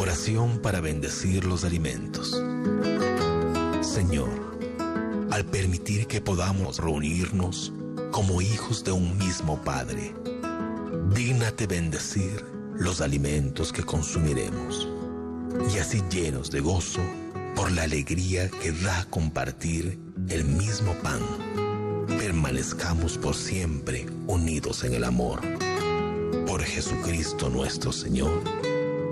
Oración para bendecir los alimentos. Señor, al permitir que podamos reunirnos como hijos de un mismo Padre, dígnate bendecir los alimentos que consumiremos, y así llenos de gozo por la alegría que da compartir el mismo pan, permanezcamos por siempre unidos en el amor. Por Jesucristo nuestro Señor.